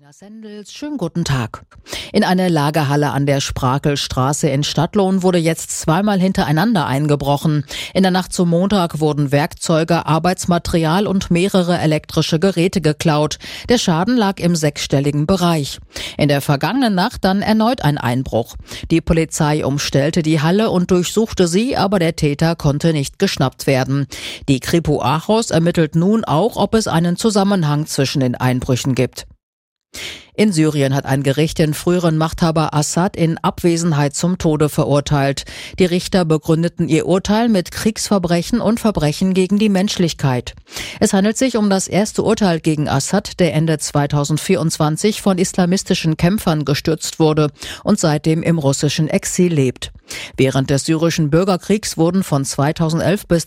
Bettina Sendels, schönen guten Tag. In eine Lagerhalle an der Sprakelstraße in Stadtlohn wurde jetzt zweimal hintereinander eingebrochen. In der Nacht zum Montag wurden Werkzeuge, Arbeitsmaterial und mehrere elektrische Geräte geklaut. Der Schaden lag im sechsstelligen Bereich. In der vergangenen Nacht dann erneut ein Einbruch. Die Polizei umstellte die Halle und durchsuchte sie, aber der Täter konnte nicht geschnappt werden. Die Kripo Aarhus ermittelt nun auch, ob es einen Zusammenhang zwischen den Einbrüchen gibt. In Syrien hat ein Gericht den früheren Machthaber Assad in Abwesenheit zum Tode verurteilt. Die Richter begründeten ihr Urteil mit Kriegsverbrechen und Verbrechen gegen die Menschlichkeit. Es handelt sich um das erste Urteil gegen Assad, der Ende 2024 von islamistischen Kämpfern gestürzt wurde und seitdem im russischen Exil lebt. Während des syrischen Bürgerkriegs wurden von 2011 bis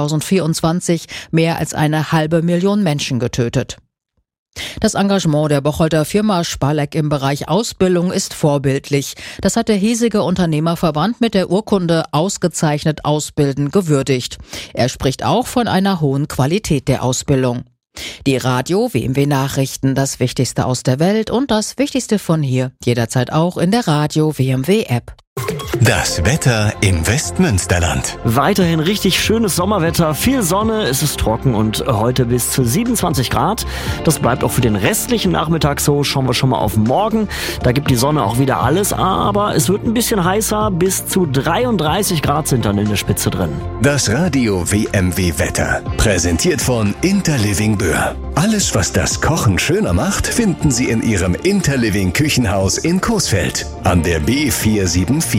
2024 mehr als 500.000 Menschen getötet. Das Engagement der Bocholter Firma Spaleck im Bereich Ausbildung ist vorbildlich. Das hat der hiesige Unternehmerverband mit der Urkunde Ausgezeichnet Ausbilden gewürdigt. Er spricht auch von einer hohen Qualität der Ausbildung. Die Radio WMW Nachrichten, das Wichtigste aus der Welt und das Wichtigste von hier, jederzeit auch in der Radio WMW App. Das Wetter im Westmünsterland. Weiterhin richtig schönes Sommerwetter, viel Sonne, es ist trocken und heute bis zu 27 Grad. Das bleibt auch für den restlichen Nachmittag so. Schauen wir schon mal auf morgen. Da gibt die Sonne auch wieder alles, aber es wird ein bisschen heißer. Bis zu 33 Grad sind dann in der Spitze drin. Das Radio WMW Wetter, präsentiert von Interliving Böhr. Alles, was das Kochen schöner macht, finden Sie in Ihrem Interliving Küchenhaus in Coesfeld an der B474.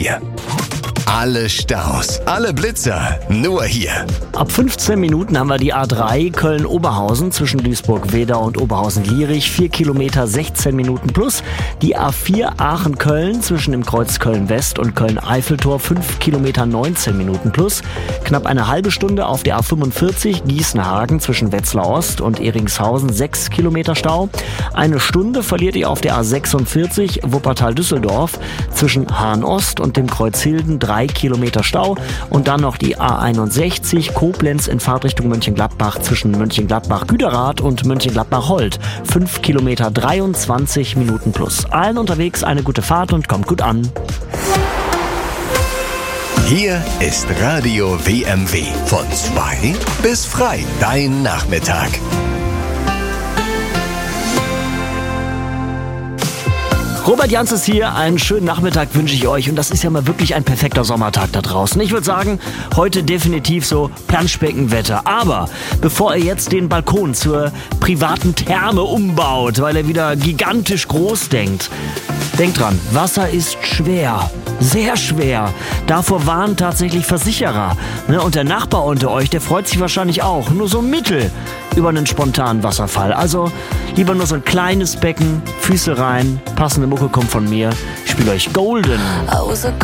Alle Staus, alle Blitzer, nur hier. Ab 15 Minuten haben wir die A3 Köln-Oberhausen zwischen Duisburg-Wedau und Oberhausen-Lierich. 4 Kilometer, 16 Minuten plus. Die A4 Aachen-Köln zwischen dem Kreuz Köln-West und Köln-Eiffeltor. 5 Kilometer, 19 Minuten plus. Knapp eine halbe Stunde auf der A45 Gießen-Hagen zwischen Wetzlar Ost und Eringshausen. 6 Kilometer Stau. Eine Stunde verliert ihr auf der A46 Wuppertal-Düsseldorf zwischen Hahn-Ost und dem Kreuz Hilden. 3 Kilometer Stau und dann noch die A61 Koblenz in Fahrtrichtung Mönchengladbach zwischen Mönchengladbach-Güderath und Mönchengladbach-Holt. 5 Kilometer, 23 Minuten plus. Allen unterwegs eine gute Fahrt und kommt gut an. Hier ist Radio WMW. Von 2 bis frei. Dein Nachmittag. Robert Jans ist hier, einen schönen Nachmittag wünsche ich euch und das ist ja mal wirklich ein perfekter Sommertag da draußen. Ich würde sagen, heute definitiv so Planschbeckenwetter, aber bevor ihr jetzt den Balkon zur privaten Therme umbaut, weil ihr wieder gigantisch groß denkt, denkt dran, Wasser ist schwer, sehr schwer. Davor warnen tatsächlich Versicherer. Und der Nachbar unter euch, der freut sich wahrscheinlich auch, nur so mittel über einen spontanen Wasserfall. Also lieber nur so ein kleines Becken, Füße rein, passende Mucke kommt von mir. Ich spiele euch Golden.